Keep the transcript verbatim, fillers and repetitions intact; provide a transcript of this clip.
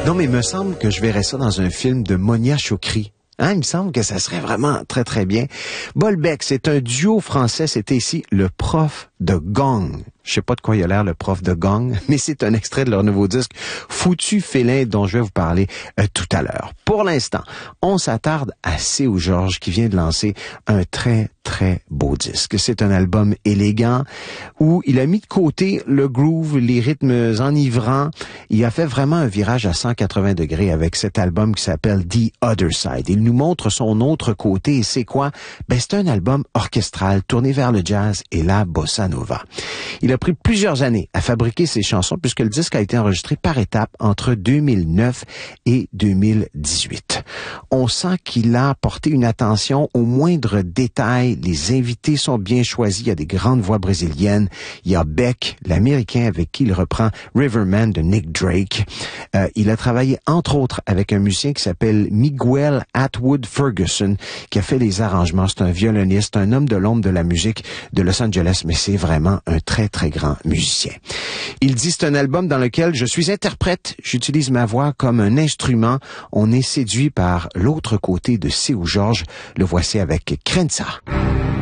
Non, mais il me semble que je verrais ça dans un film de Monia Chokri. Hein, il me semble que ça serait vraiment très, très bien. Bolbec, c'est un duo français. C'était ici le prof de Gong. Je sais pas de quoi il a l'air, le prof de Gong, mais c'est un extrait de leur nouveau disque Foutu félin dont je vais vous parler euh, tout à l'heure. Pour l'instant, on s'attarde à Séou Georges qui vient de lancer un très, très beau disque. C'est un album élégant où il a mis de côté le groove, les rythmes enivrants. Il a fait vraiment un virage à cent quatre-vingts degrés avec cet album qui s'appelle The Other Side. Il nous montre son autre côté et c'est quoi? Ben, c'est un album orchestral tourné vers le jazz et la bossa nova. Il a pris plusieurs années à fabriquer ses chansons puisque le disque a été enregistré par étapes entre deux mille neuf et deux mille dix-huit. On sent qu'il a porté une attention aux moindres détails. Les invités sont bien choisis. Il y a des grandes voix brésiliennes. Il y a Beck, l'Américain avec qui il reprend Riverman de Nick Drake. Euh, il a travaillé entre autres avec un musicien qui s'appelle Miguel Atwood Ferguson qui a fait les arrangements. C'est un violoniste, un homme de l'ombre de la musique de Los Angeles, mais c'est vraiment un très très grand musicien. Il dit c'est un album dans lequel je suis interprète, j'utilise ma voix comme un instrument. On est séduit par l'autre côté de Séou Georges. Le voici avec Krenza.